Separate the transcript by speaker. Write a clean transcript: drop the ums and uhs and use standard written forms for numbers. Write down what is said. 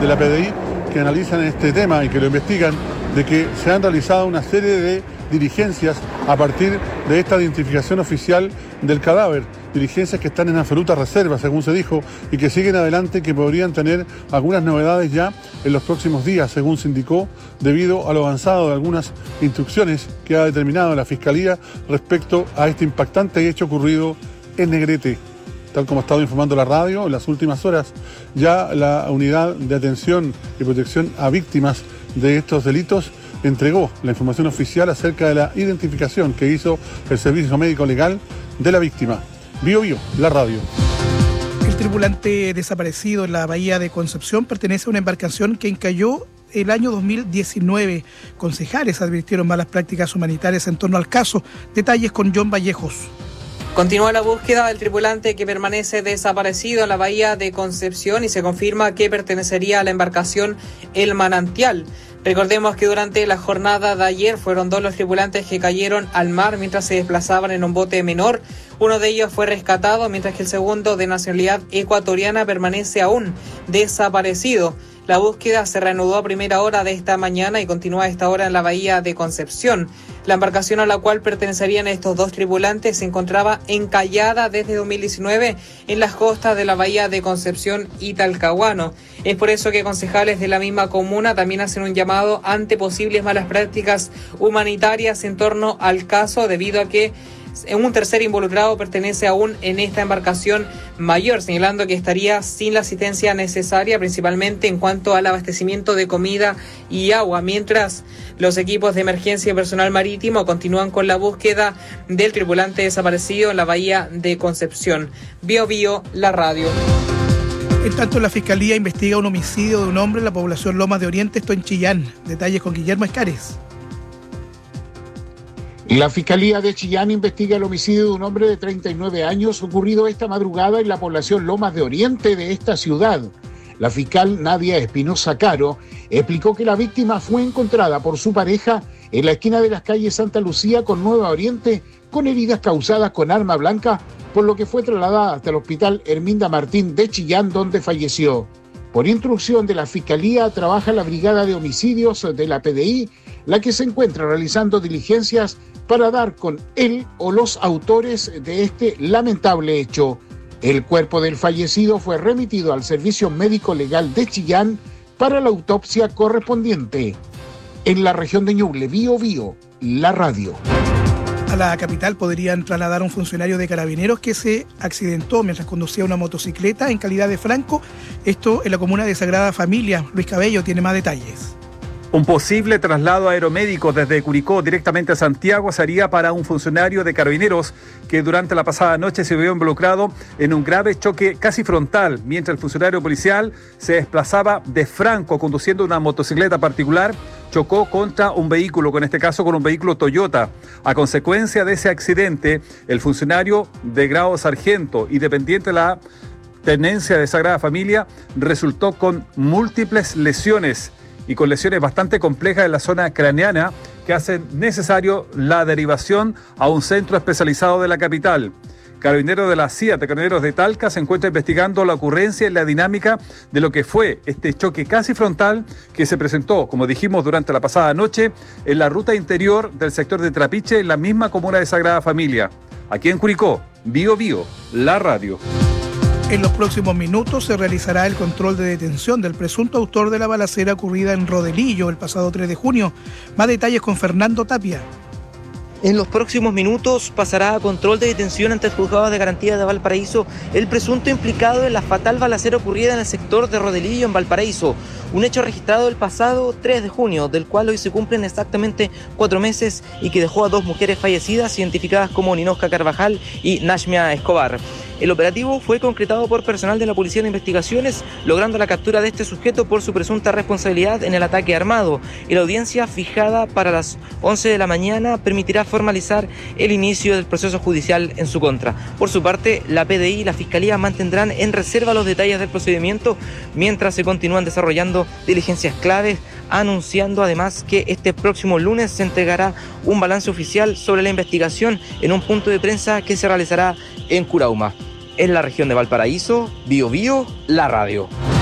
Speaker 1: de la PDI que analizan este tema y que lo investigan, de que se han realizado una serie de diligencias a partir de esta identificación oficial del cadáver, diligencias que están en absoluta reserva, según se dijo, y que siguen adelante, que podrían tener algunas novedades ya en los próximos días, según se indicó, debido a lo avanzado de algunas instrucciones que ha determinado la Fiscalía respecto a este impactante hecho ocurrido en Negrete. Tal como ha estado informando la radio, en las últimas horas ya la Unidad de Atención y Protección a Víctimas de estos delitos entregó la información oficial acerca de la identificación que hizo el Servicio Médico Legal de la víctima. Bio Bio, la radio.
Speaker 2: El tripulante desaparecido en la bahía de Concepción pertenece a una embarcación que encalló el año 2019. Concejales advirtieron malas prácticas humanitarias en torno al caso. Detalles con John Vallejos.
Speaker 3: Continúa la búsqueda del tripulante que permanece desaparecido en la bahía de Concepción y se confirma que pertenecería a la embarcación El Manantial. Recordemos que durante la jornada de ayer fueron 2 los tripulantes que cayeron al mar mientras se desplazaban en un bote menor. Uno de ellos fue rescatado, mientras que el segundo, de nacionalidad ecuatoriana, permanece aún desaparecido. La búsqueda se reanudó a primera hora de esta mañana y continúa a esta hora en la bahía de Concepción. La embarcación a la cual pertenecerían estos 2 tripulantes se encontraba encallada desde 2019 en las costas de la bahía de Concepción y Talcahuano. Es por eso que concejales de la misma comuna también hacen un llamado ante posibles malas prácticas humanitarias en torno al caso, debido a que un tercer involucrado pertenece aún en esta embarcación mayor, señalando que estaría sin la asistencia necesaria, principalmente en cuanto al abastecimiento de comida y agua, mientras los equipos de emergencia y personal marítimo continúan con la búsqueda del tripulante desaparecido en la bahía de Concepción. Bio Bio, la radio.
Speaker 2: En tanto, la Fiscalía investiga un homicidio de un hombre en la población Lomas de Oriente, esto en Chillán. Detalles con Guillermo Escares.
Speaker 4: La Fiscalía de Chillán investiga el homicidio de un hombre de 39 años ocurrido esta madrugada en la población Lomas de Oriente de esta ciudad. La fiscal Nadia Espinosa Caro explicó que la víctima fue encontrada por su pareja en la esquina de las calles Santa Lucía con Nueva Oriente con heridas causadas con arma blanca, por lo que fue trasladada hasta el hospital Herminda Martín de Chillán, donde falleció. Por instrucción de la Fiscalía trabaja la Brigada de Homicidios de la PDI, la que se encuentra realizando diligencias para dar con él o los autores de este lamentable hecho. El cuerpo del fallecido fue remitido al Servicio Médico Legal de Chillán para la autopsia correspondiente. En la región de Ñuble, Bio Bio, la radio.
Speaker 2: A la capital podrían trasladar a un funcionario de Carabineros que se accidentó mientras conducía una motocicleta en calidad de franco. Esto en la comuna de Sagrada Familia. Luis Cabello tiene más detalles.
Speaker 5: Un posible traslado aeromédico desde Curicó directamente a Santiago sería para un funcionario de Carabineros que durante la pasada noche se vio involucrado en un grave choque casi frontal mientras el funcionario policial se desplazaba de franco conduciendo una motocicleta particular. Chocó contra un vehículo, en este caso con un vehículo Toyota. A consecuencia de ese accidente, el funcionario de grado sargento y dependiente de la tenencia de Sagrada Familia resultó con múltiples lesiones y con lesiones bastante complejas en la zona craneana que hacen necesario la derivación a un centro especializado de la capital. Carabineros de la CIA, de Carabineros de Talca, se encuentra investigando la ocurrencia y la dinámica de lo que fue este choque casi frontal que se presentó, como dijimos, durante la pasada noche en la ruta interior del sector de Trapiche, en la misma comuna de Sagrada Familia. Aquí en Curicó, Bio Bio, la radio.
Speaker 2: En los próximos minutos se realizará el control de detención del presunto autor de la balacera ocurrida en Rodelillo el pasado 3 de junio. Más detalles con Fernando Tapia.
Speaker 6: En los próximos minutos pasará a control de detención ante el juzgado de garantía de Valparaíso el presunto implicado en la fatal balacera ocurrida en el sector de Rodelillo en Valparaíso. Un hecho registrado el pasado 3 de junio, del cual hoy se cumplen exactamente 4 meses y que dejó a 2 mujeres fallecidas identificadas como Ninosca Carvajal y Nashmia Escobar. El operativo fue concretado por personal de la Policía de Investigaciones, logrando la captura de este sujeto por su presunta responsabilidad en el ataque armado. Y la audiencia fijada para las 11 de la mañana permitirá formalizar el inicio del proceso judicial en su contra. Por su parte, la PDI y la Fiscalía mantendrán en reserva los detalles del procedimiento mientras se continúan desarrollando diligencias claves, anunciando además que este próximo lunes se entregará un balance oficial sobre la investigación en un punto de prensa que se realizará en Curauma. En la región de Valparaíso, Bio Bio, la radio.